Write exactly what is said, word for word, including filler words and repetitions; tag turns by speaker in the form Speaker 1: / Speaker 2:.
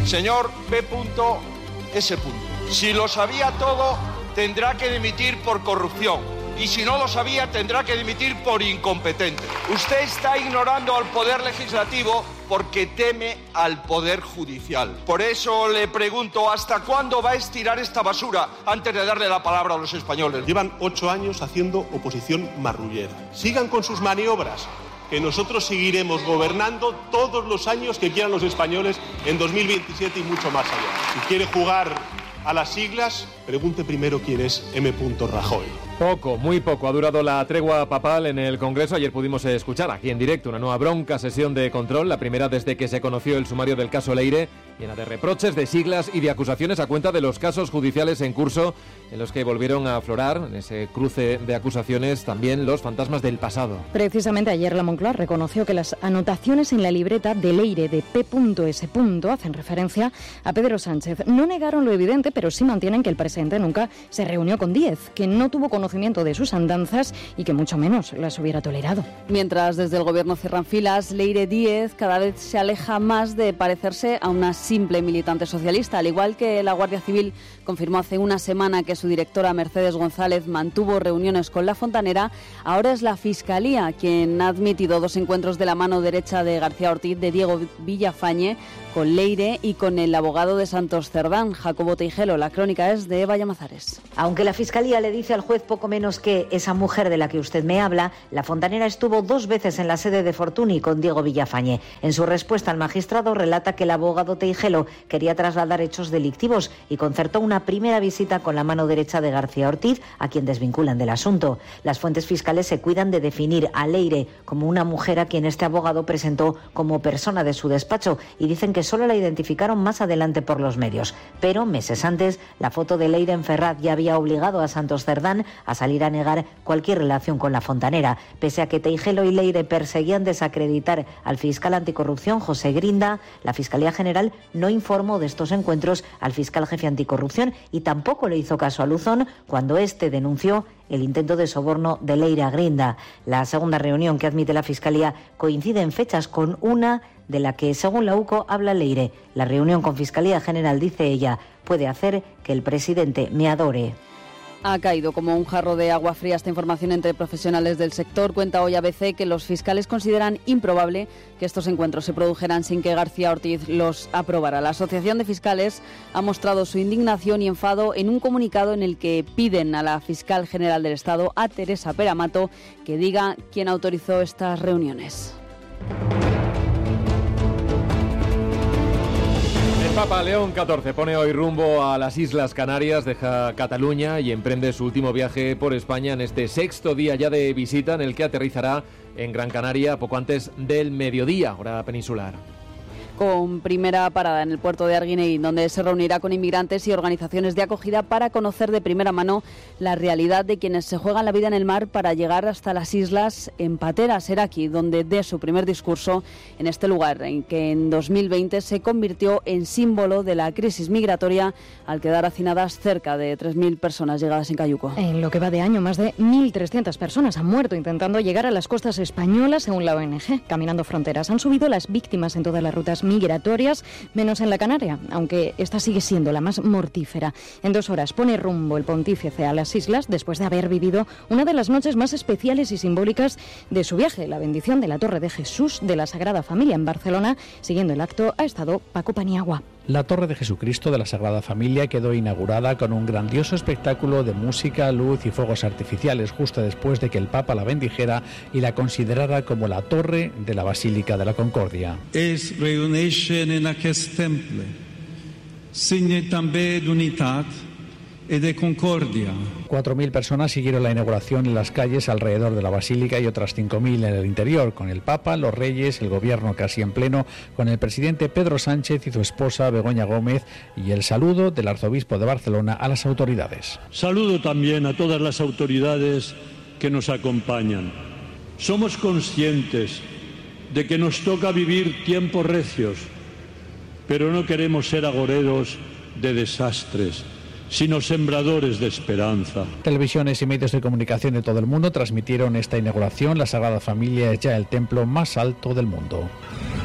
Speaker 1: Señor P S. Si lo sabía todo, tendrá que dimitir por corrupción. Y si no lo sabía, tendrá que dimitir por incompetente. Usted está ignorando al Poder Legislativo porque teme al Poder Judicial. Por eso le pregunto, ¿hasta cuándo va a estirar esta basura antes de darle la palabra a los españoles?
Speaker 2: Llevan ocho años haciendo oposición marrullera. Sigan con sus maniobras, que nosotros seguiremos gobernando todos los años que quieran los españoles en dos mil veintisiete y mucho más allá. Si quiere jugar a las siglas, pregunte primero quién es M. Rajoy.
Speaker 3: Poco, muy poco ha durado la tregua papal en el Congreso. Ayer pudimos escuchar aquí en directo una nueva bronca sesión de control, la primera desde que se conoció el sumario del caso Leire, llena de reproches, de siglas y de acusaciones a cuenta de los casos judiciales en curso, en los que volvieron a aflorar, en ese cruce de acusaciones, también los fantasmas del pasado.
Speaker 4: Precisamente ayer la Moncloa reconoció que las anotaciones en la libreta de Leire de P S hacen referencia a Pedro Sánchez. No negaron lo evidente, pero sí mantienen que el presidente nunca se reunió con Díez, que no tuvo conocimiento de sus andanzas y que mucho menos las hubiera tolerado.
Speaker 5: Mientras desde el gobierno cierran filas, Leire Díez cada vez se aleja más de parecerse a una simple militante socialista. Al igual que la Guardia Civil confirmó hace una semana que su directora Mercedes González mantuvo reuniones con la fontanera, ahora es la Fiscalía quien ha admitido dos encuentros de la mano derecha de García Ortiz, de Diego Villafañe, con Leire y con el abogado de Santos Cerdán, Jacobo Teijelo. La crónica es de Eva Llamazares.
Speaker 6: Aunque la Fiscalía le dice al juez poco menos que esa mujer de la que usted me habla, la fontanera estuvo dos veces en la sede de Fortuny con Diego Villafañe. En su respuesta al magistrado relata que el abogado Teijelo quería trasladar hechos delictivos y concertó una primera visita con la mano derecha de García Ortiz, a quien desvinculan del asunto. Las fuentes fiscales se cuidan de definir a Leire como una mujer a quien este abogado presentó como persona de su despacho y dicen que solo la identificaron más adelante por los medios. Pero meses antes, la foto de Leire en Ferraz ya había obligado a Santos Cerdán a salir a negar cualquier relación con la fontanera. Pese a que Teijelo y Leire perseguían desacreditar al fiscal anticorrupción José Grinda, la Fiscalía General no informó de estos encuentros al fiscal jefe anticorrupción y tampoco le hizo caso a Luzón cuando éste denunció el intento de soborno de Leire a Grinda. La segunda reunión que admite la Fiscalía coincide en fechas con una de la que, según la U C O, habla Leire. La reunión con Fiscalía General, dice ella, puede hacer que el presidente me adore.
Speaker 5: Ha caído como un jarro de agua fría esta información entre profesionales del sector. Cuenta hoy A B C que los fiscales consideran improbable que estos encuentros se produjeran sin que García Ortiz los aprobara. La Asociación de Fiscales ha mostrado su indignación y enfado en un comunicado en el que piden a la fiscal general del Estado, a Teresa Peramato, que diga quién autorizó estas reuniones.
Speaker 3: Papa León catorce pone hoy rumbo a las Islas Canarias, deja Cataluña y emprende su último viaje por España en este sexto día ya de visita, en el que aterrizará en Gran Canaria poco antes del mediodía, hora peninsular.
Speaker 5: Con primera parada en el puerto de Arguineguín, donde se reunirá con inmigrantes y organizaciones de acogida para conocer de primera mano la realidad de quienes se juegan la vida en el mar para llegar hasta las islas en patera. Será aquí donde dé su primer discurso en este lugar, en que en dos mil veinte se convirtió en símbolo de la crisis migratoria, al quedar hacinadas cerca de tres mil personas llegadas en cayuco.
Speaker 4: En lo que va de año, más de mil trescientas personas han muerto intentando llegar a las costas españolas, según la O N G. Caminando Fronteras, han subido las víctimas en todas las rutas migratorias, menos en la Canaria, aunque esta sigue siendo la más mortífera. En dos horas pone rumbo el pontífice a las islas después de haber vivido una de las noches más especiales y simbólicas de su viaje, la bendición de la Torre de Jesús de la Sagrada Familia en Barcelona. Siguiendo el acto ha estado Paco Paniagua.
Speaker 7: La Torre de Jesucristo de la Sagrada Familia quedó inaugurada con un grandioso espectáculo de música, luz y fuegos artificiales justo después de que el Papa la bendijera y la considerara como la torre de la Basílica de la Concordia.
Speaker 8: Es reuneixen en aquest temple, signe també d'unitat y de concordia.
Speaker 7: Cuatro mil personas siguieron la inauguración en las calles alrededor de la Basílica y otras cinco mil en el interior, con el Papa, los Reyes, el Gobierno casi en pleno, con el presidente Pedro Sánchez y su esposa Begoña Gómez, y el saludo del arzobispo de Barcelona a las autoridades.
Speaker 9: Saludo también a todas las autoridades que nos acompañan. Somos conscientes de que nos toca vivir tiempos recios, pero no queremos ser agoreros de desastres, sino sembradores de esperanza.
Speaker 7: Televisiones y medios de comunicación de todo el mundo transmitieron esta inauguración. La Sagrada Familia es ya el templo más alto del mundo.